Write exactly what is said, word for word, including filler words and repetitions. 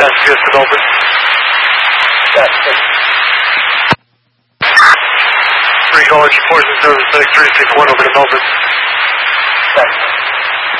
That's just to Melbourne. That's it. Three college reports in service, six three six one over to Melbourne. That's